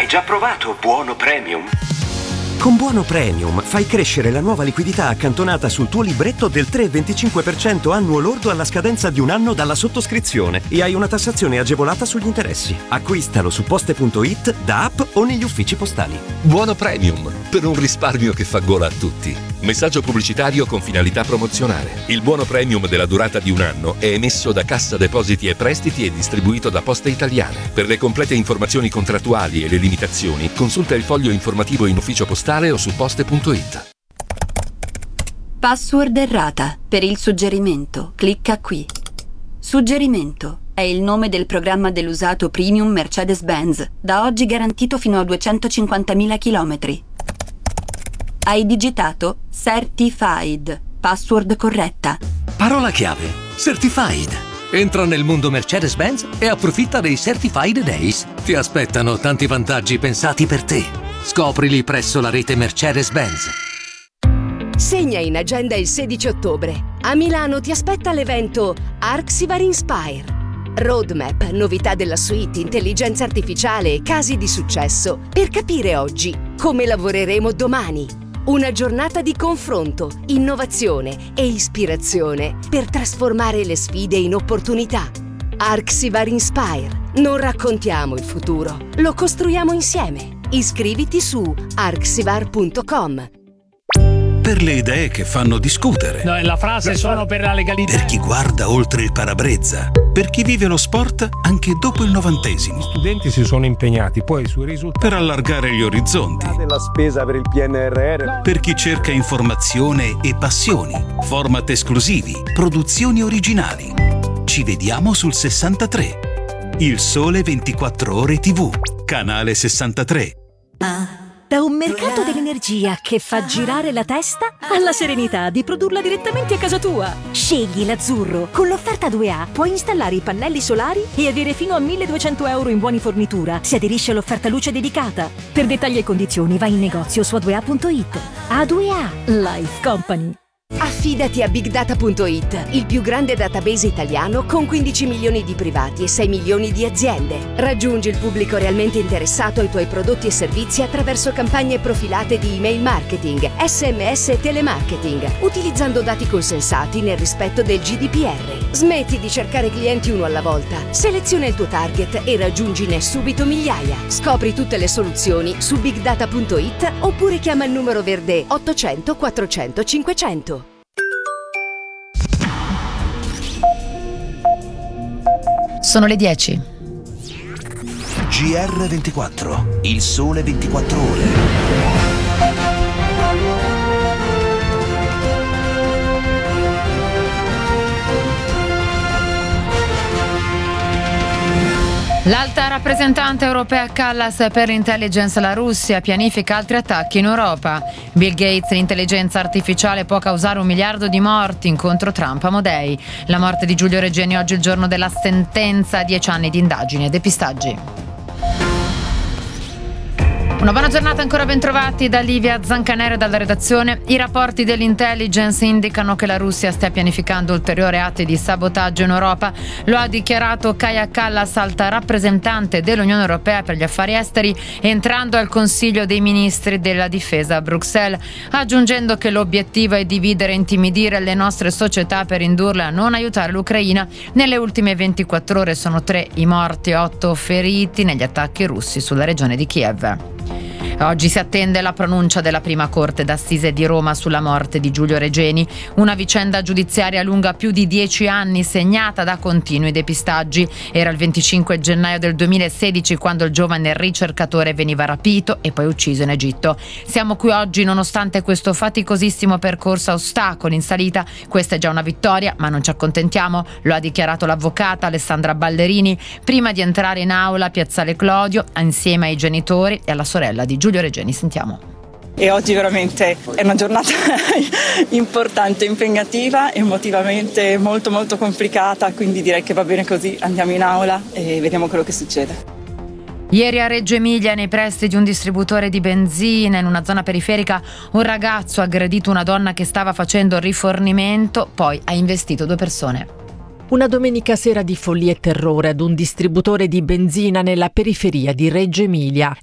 Hai già provato Buono Premium? Con Buono Premium fai crescere la nuova liquidità accantonata sul tuo libretto del 3,25% annuo lordo alla scadenza di un anno dalla sottoscrizione e hai una tassazione agevolata sugli interessi. Acquistalo su poste.it, da app o negli uffici postali. Buono Premium, per un risparmio che fa gola a tutti. Messaggio pubblicitario con finalità promozionale. Il Buono Premium della durata di un anno è emesso da Cassa Depositi e Prestiti e distribuito da Poste Italiane. Per le complete informazioni contrattuali e le limitazioni, consulta il foglio informativo in ufficio postale o su poste.it. Password errata. Per il suggerimento, clicca qui. Suggerimento è il nome del programma dell'usato premium Mercedes-Benz, da oggi garantito fino a 250.000 chilometri. Hai digitato Certified. Password corretta. Parola chiave: Certified. Entra nel mondo Mercedes-Benz e approfitta dei Certified Days. Ti aspettano tanti vantaggi pensati per te. Scoprili presso la rete Mercedes-Benz. Segna in agenda il 16 ottobre. A Milano ti aspetta l'evento Arxivar Inspire. Roadmap, novità della suite, intelligenza artificiale e casi di successo per capire oggi come lavoreremo domani. Una giornata di confronto, innovazione e ispirazione per trasformare le sfide in opportunità. Arxivar Inspire. Non raccontiamo il futuro, lo costruiamo insieme. Iscriviti su arxivar.com. Per le idee che fanno discutere. No, la frase sono per la legalità. Per chi guarda oltre il parabrezza. Per chi vive lo sport anche dopo il 90°. Gli studenti si sono impegnati poi sui risultati. Per allargare gli orizzonti. La spesa per il PNRR. Per chi cerca informazione e passioni. Format esclusivi. Produzioni originali. Ci vediamo sul 63. Il Sole 24 Ore TV. Canale 63. Da un mercato dell'energia che fa girare la testa alla serenità di produrla direttamente a casa tua. Scegli l'Azzurro. Con l'offerta 2A puoi installare i pannelli solari e avere fino a 1.200 euro in buoni fornitura se aderisci all'offerta luce dedicata. Per dettagli e condizioni vai in negozio su a2a.it. A2A Life Company. Affidati a BigData.it, il più grande database italiano con 15 milioni di privati e 6 milioni di aziende. Raggiungi il pubblico realmente interessato ai tuoi prodotti e servizi attraverso campagne profilate di email marketing, SMS e telemarketing, utilizzando dati consensati nel rispetto del GDPR. Smetti di cercare clienti uno alla volta, seleziona il tuo target e raggiungine subito migliaia. Scopri tutte le soluzioni su BigData.it oppure chiama il numero verde 800 400 500. Sono le 10. GR24, il sole 24 ore. L'alta rappresentante europea Kallas per l'intelligence, la Russia pianifica altri attacchi in Europa. Bill Gates: l'intelligenza artificiale può causare 1 miliardo di morti, incontro Trump a Modei. La morte di Giulio Regeni oggi, il giorno della sentenza, 10 anni di indagini e depistaggi. Una buona giornata, ancora ben trovati da Livia Zancanere dalla redazione. I rapporti dell'intelligence indicano che la Russia stia pianificando ulteriori atti di sabotaggio in Europa. Lo ha dichiarato Kaja Kallas, alta rappresentante dell'Unione Europea per gli affari esteri, entrando al Consiglio dei Ministri della Difesa a Bruxelles, aggiungendo che l'obiettivo è dividere e intimidire le nostre società per indurle a non aiutare l'Ucraina. Nelle ultime 24 ore sono 3 i morti e 8 feriti negli attacchi russi sulla regione di Kiev. Oggi si attende la pronuncia della prima corte d'assise di Roma sulla morte di Giulio Regeni, una vicenda giudiziaria lunga più di 10 anni, segnata da continui depistaggi. Era il 25 gennaio del 2016 quando il giovane ricercatore veniva rapito e poi ucciso in Egitto. Siamo qui oggi nonostante questo faticosissimo percorso a ostacoli in salita. Questa è già una vittoria, ma non ci accontentiamo, lo ha dichiarato l'avvocata Alessandra Ballerini prima di entrare in aula a Piazzale Clodio insieme ai genitori e alla sorella di Giulio Regeni. Sentiamo. E oggi veramente è una giornata importante, impegnativa, emotivamente molto molto complicata, quindi direi che va bene così, andiamo in aula e vediamo quello che succede. Ieri a Reggio Emilia, nei pressi di un distributore di benzina in una zona periferica, un ragazzo ha aggredito una donna che stava facendo rifornimento, poi ha investito 2 persone. Una domenica sera di follia e terrore ad un distributore di benzina nella periferia di Reggio Emilia.